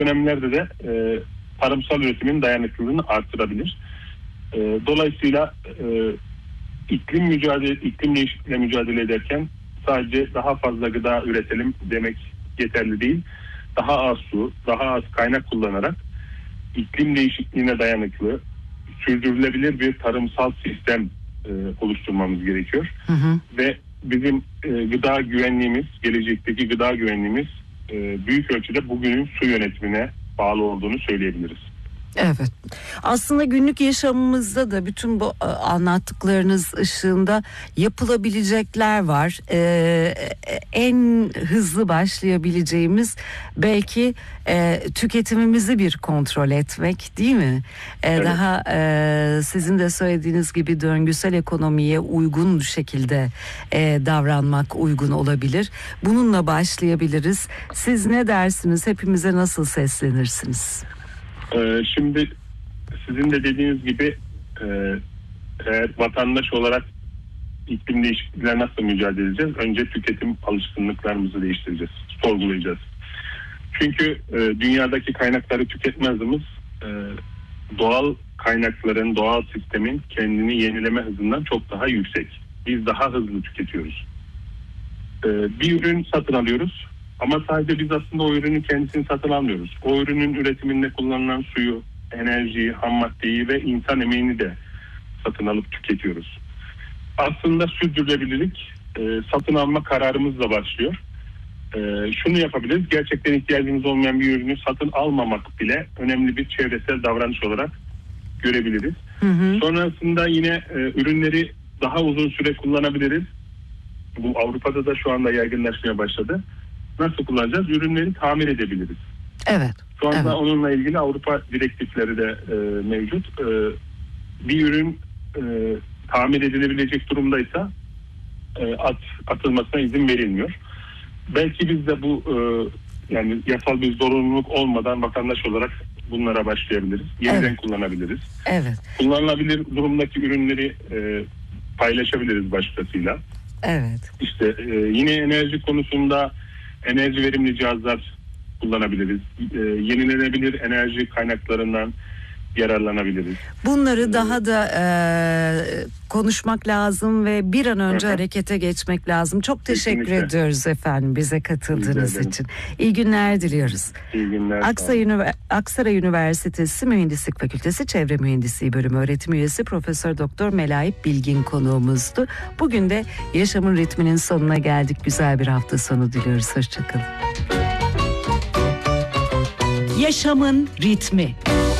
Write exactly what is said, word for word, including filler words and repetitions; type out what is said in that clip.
dönemlerde de e, tarımsal üretimin dayanıklılığını artırabilir. E, dolayısıyla e, iklim mücadele, iklim değişikliğiyle mücadele ederken sadece daha fazla gıda üretelim demek yeterli değil. Daha az su, daha az kaynak kullanarak iklim değişikliğine dayanıklı, sürdürülebilir bir tarımsal sistem e, oluşturmamız gerekiyor. Hı hı. Ve bizim e, gıda güvenliğimiz, gelecekteki gıda güvenliğimiz e, büyük ölçüde bugünün su yönetimine bağlı olduğunu söyleyebiliriz. Evet. Aslında günlük yaşamımızda da bütün bu anlattıklarınız ışığında yapılabilecekler var. Ee, en hızlı başlayabileceğimiz belki e, tüketimimizi bir kontrol etmek, değil mi? Ee, evet. Daha e, sizin de söylediğiniz gibi döngüsel ekonomiye uygun şekilde e, davranmak uygun olabilir. Bununla başlayabiliriz. Siz ne dersiniz? Hepimize nasıl seslenirsiniz? Şimdi sizin de dediğiniz gibi eğer vatandaş olarak iklim değişikliğiyle nasıl mücadele edeceğiz? Önce tüketim alışkanlıklarımızı değiştireceğiz, sorgulayacağız. Çünkü dünyadaki kaynakları tüketme hızımız doğal kaynakların, doğal sistemin kendini yenileme hızından çok daha yüksek. Biz daha hızlı tüketiyoruz. Bir ürün satın alıyoruz. Ama sadece biz aslında o ürünün kendisini satın almıyoruz. O ürünün üretiminde kullanılan suyu, enerjiyi, ham maddeyi ve insan emeğini de satın alıp tüketiyoruz. Aslında sürdürülebilirlik e, satın alma kararımızla başlıyor. E, şunu yapabiliriz, gerçekten ihtiyacımız olmayan bir ürünü satın almamak bile önemli bir çevresel davranış olarak görebiliriz. Hı hı. Sonrasında yine e, ürünleri daha uzun süre kullanabiliriz. Bu Avrupa'da da şu anda yaygınlaşmaya başladı. Nasıl kullanacağız? Ürünleri tamir edebiliriz. Evet. Şu anda evet. onunla ilgili Avrupa direktifleri de e, mevcut. E, bir ürün e, tamir edilebilecek durumdaysa e, at, atılmasına izin verilmiyor. Belki biz de bu e, yani yasal bir zorunluluk olmadan vatandaş olarak bunlara başlayabiliriz. Yeniden evet. kullanabiliriz. Evet. Kullanılabilir durumdaki ürünleri e, paylaşabiliriz başkasıyla. Evet. İşte e, yine enerji konusunda enerji verimli cihazlar kullanabiliriz. Ee, yenilenebilir enerji kaynaklarından yararlanabiliriz. Bunları ee, daha da e, konuşmak lazım ve bir an önce hı. harekete geçmek lazım. Çok teşekkür Kesinlikle. ediyoruz efendim bize katıldığınız için. İyi günler diliyoruz. İyi günler. Aksaray, Ünivers- Aksaray Üniversitesi Mühendislik Fakültesi Çevre Mühendisliği Bölümü öğretim üyesi Profesör Doktor Melaip Bilgin konuğumuzdu. Bugün de Yaşamın Ritminin sonuna geldik. Güzel bir hafta sonu diliyoruz. Hoşçakalın. Yaşamın Ritmi.